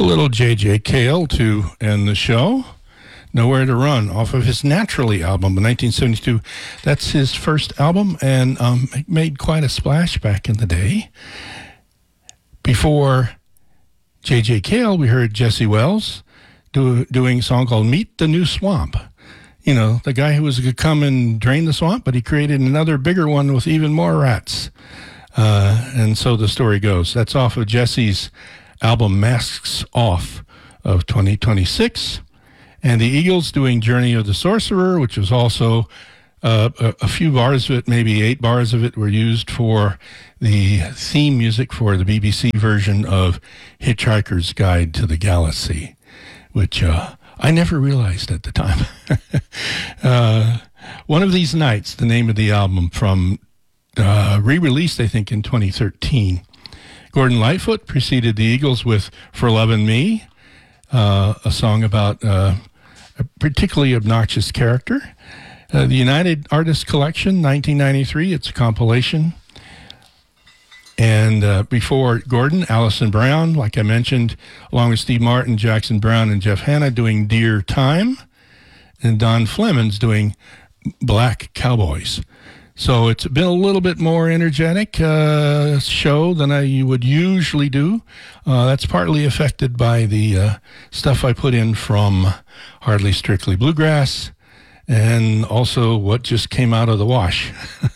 A little J.J. Cale to end the show. Nowhere to Run off of his Naturally album in 1972. That's his first album, and it made quite a splash back in the day. Before J.J. Cale, we heard Jesse Wells doing a song called Meet the New Swamp. You know, the guy who was going to come and drain the swamp, but he created another bigger one with even more rats. And so the story goes. That's off of Jesse's album Masks Off of 2026. And the Eagles doing Journey of the Sorcerer, which was also a few bars of it, maybe 8 bars of it, were used for the theme music for the BBC version of Hitchhiker's Guide to the Galaxy, which I never realized at the time. One of These Nights, the name of the album, from re-released, I think, in 2013. Gordon Lightfoot preceded the Eagles with For Lovin' Me, a song about a particularly obnoxious character. The United Artists Collection, 1993, it's a compilation. And before Gordon, Alison Brown, like I mentioned, along with Steve Martin, Jackson Browne, and Jeff Hanna doing Dear Time, and Don Flemons doing Black Cowboys. So it's been a little bit more energetic show than I would usually do. That's partly affected by the stuff I put in from Hardly Strictly Bluegrass, and also what just came out of the wash.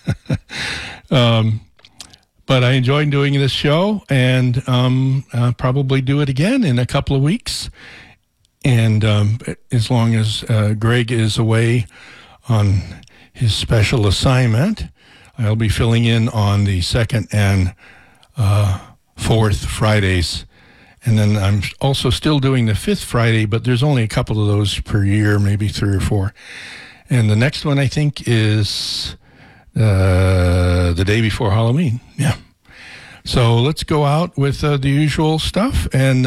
But I enjoyed doing this show, and I'll probably do it again in a couple of weeks. And as long as Greg is away on his special assignment, I'll be filling in on the 2nd and 4th Fridays. And then I'm also still doing the 5th Friday, but there's only a couple of those per year, maybe 3 or 4. And the next one, I think, is the day before Halloween. Yeah. So let's go out with the usual stuff. And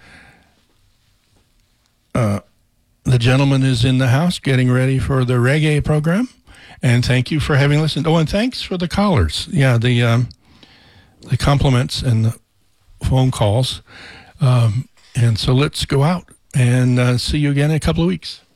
the gentleman is in the house getting ready for the reggae program. And thank you for having listened. Oh, and thanks for the callers. Yeah, the compliments and the phone calls. And so let's go out and see you again in a couple of weeks.